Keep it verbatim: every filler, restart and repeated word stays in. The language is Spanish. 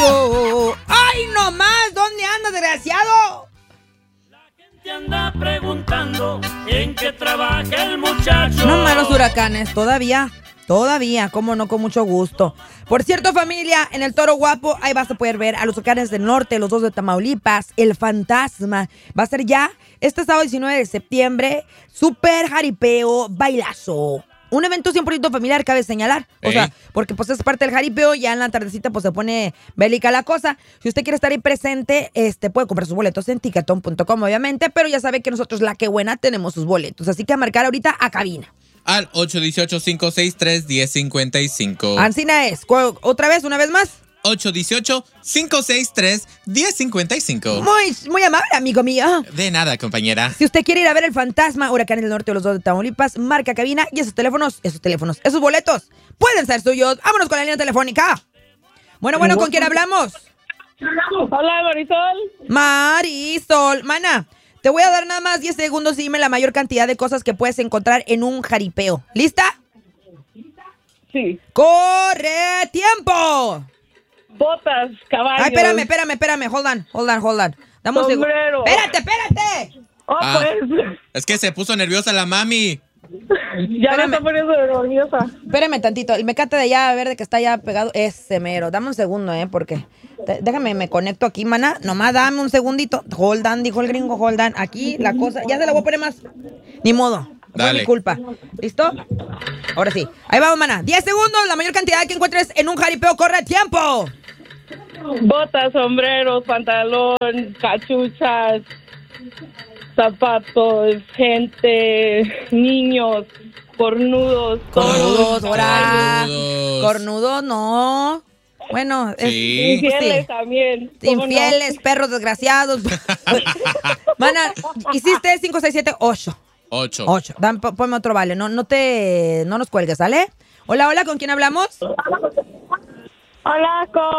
muchacho. ¡Ay, no más! ¿Dónde anda, desgraciado? Te anda preguntando en qué trabaja el muchacho. No más los huracanes, todavía, todavía, cómo no, con mucho gusto. Por cierto, familia, en el Toro Guapo, ahí vas a poder ver a los huracanes del norte, los dos de Tamaulipas, el Fantasma. Va a ser ya este sábado diecinueve de septiembre, super jaripeo, bailazo. Un evento cien por ciento familiar, cabe señalar. O Ey. sea, porque pues es parte del jaripeo, ya en la tardecita pues se pone bélica la cosa. Si usted quiere estar ahí presente, este puede comprar sus boletos en ticketon punto com, obviamente, pero ya sabe que nosotros, la que buena, tenemos sus boletos. Así que a marcar ahorita a cabina. Al ocho uno ocho, cinco seis tres, uno cero cinco cinco. Ancina es. ¿Cu- ¿Otra vez, una vez más? ocho uno ocho, cinco seis tres, uno cero cinco cinco. Muy, muy amable, amigo mío. De nada, compañera. Si usted quiere ir a ver el Fantasma, Huracanes del Norte o los dos de Tamaulipas, marca cabina y esos teléfonos, esos teléfonos, esos boletos pueden ser suyos. Vámonos con la línea telefónica. Bueno, bueno, ¿con quién hablamos? Hola, Marisol. Marisol. Mana, te voy a dar nada más diez segundos y dime la mayor cantidad de cosas que puedes encontrar en un jaripeo. ¿Lista? Sí. ¡Corre tiempo! Botas, caballos. Ay, espérame, espérame, espérame. Hold on, hold on, hold on. Dame un segundo. Sombrero. ¡Espérate, espérate! Oh, Ah. pues. Es que se puso nerviosa la mami. Ya Espérame. me está poniendo nerviosa. Espérame tantito. El mecate de allá verde que está ya pegado. Ese mero. Dame un segundo, ¿eh? Porque. te- déjame, me conecto aquí, mana. Nomás dame un segundito. Hold on, dijo el gringo, hold on. Aquí la cosa. Ya se la voy a poner más. Ni modo. Fue Dale. mi culpa. ¿Listo? Ahora sí. Ahí vamos, mana. diez segundos. La mayor cantidad que encuentres en un jaripeo. ¡Corre tiempo! Botas, sombreros, pantalón, cachuchas, zapatos, gente, niños, cornudos. Cornudos, toros, ahora. Cornudos. Cornudos, no. Bueno, es- Sí. Infieles sí. también. ¿cómo no? Infieles, perros desgraciados. Mana, hiciste cinco, seis, siete, ocho. Ocho. Ocho. Dan, po- ponme otro vale. No, no te. No nos cuelgues, ¿sale? Hola, hola, ¿con quién hablamos? Hola, con